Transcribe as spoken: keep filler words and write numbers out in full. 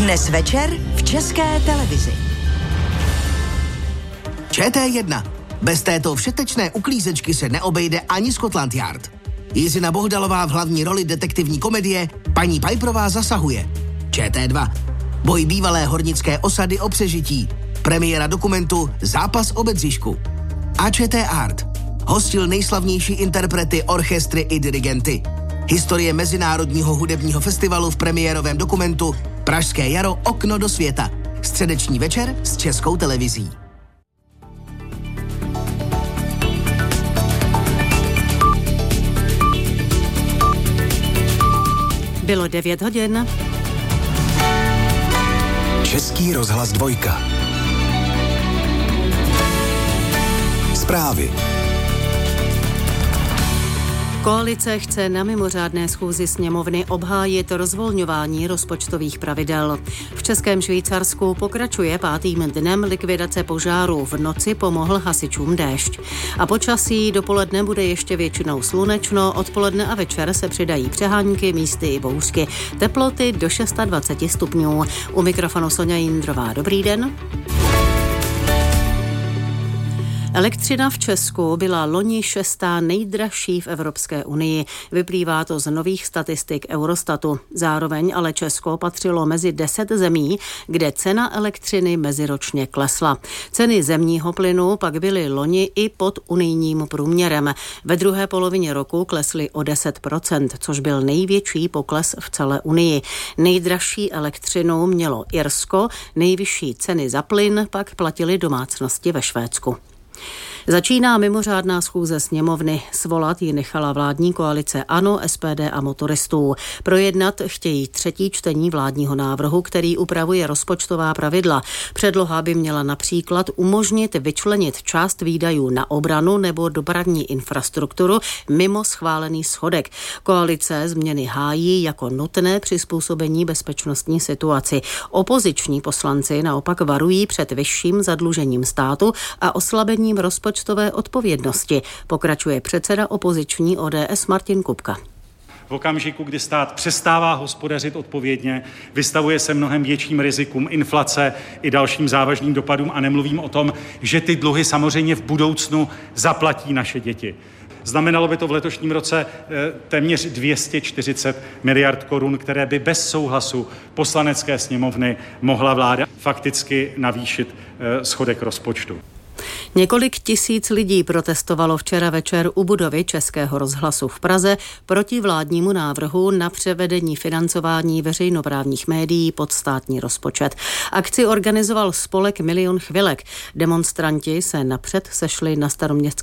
Dnes večer v České televizi. Č T jedna. Bez této všetečné uklízečky se neobejde ani Scotland Yard. Jizina Bohdalová v hlavní roli detektivní komedie Paní Piperová zasahuje. Č T dva. Boj bývalé hornické osady o přežití. Premiéra dokumentu Zápas o Bedřišku. A Č T Art. Hostil nejslavnější interprety, orchestry i dirigenty. Historie Mezinárodního hudebního festivalu v premiérovém dokumentu Pražské jaro – okno do světa. Středeční večer s Českou televizí. Bylo devět hodin. Český rozhlas dvojka. Zprávy. Koalice chce na mimořádné schůzi sněmovny obhájit rozvolňování rozpočtových pravidel. V Českém Švýcarsku pokračuje pátým dnem likvidace požáru. V noci pomohl hasičům déšť. A počasí dopoledne bude ještě většinou slunečno, odpoledne a večer se přidají přehánky, místy i bouřky. Teploty do dvacet šest stupňů. U mikrofonu Soňa Jindrová. Dobrý den. Elektřina v Česku byla loni šestá nejdražší v Evropské unii. Vyplývá to z nových statistik Eurostatu. Zároveň ale Česko patřilo mezi deset zemí, kde cena elektřiny meziročně klesla. Ceny zemního plynu pak byly loni i pod unijním průměrem. Ve druhé polovině roku klesly o deset procent, což byl největší pokles v celé unii. Nejdražší elektřinu mělo Irsko, nejvyšší ceny za plyn pak platily domácnosti ve Švédsku. Začíná mimořádná schůze sněmovny. Svolat ji nechala vládní koalice ANO, S P D a motoristů. Projednat chtějí třetí čtení vládního návrhu, který upravuje rozpočtová pravidla. Předloha by měla například umožnit vyčlenit část výdajů na obranu nebo dopravní infrastrukturu mimo schválený schodek. Koalice změny hájí jako nutné přizpůsobení bezpečnostní situaci. Opoziční poslanci naopak varují před vyšším zadlužením státu a oslabením rozpočtu rozpočtové odpovědnosti, pokračuje předseda opoziční O D S Martin Kupka. V okamžiku, kdy stát přestává hospodařit odpovědně, vystavuje se mnohem větším rizikům inflace i dalším závažným dopadům a nemluvím o tom, že ty dluhy samozřejmě v budoucnu zaplatí naše děti. Znamenalo by to v letošním roce téměř dvě stě čtyřicet miliard korun, které by bez souhlasu Poslanecké sněmovny mohla vláda fakticky navýšit schodek rozpočtu. Několik tisíc lidí protestovalo včera večer u budovy Českého rozhlasu v Praze proti vládnímu návrhu na převedení financování veřejnoprávních médií pod státní rozpočet. Akci organizoval spolek Milion chvilek. Demonstranti se napřed sešli na Staroměstském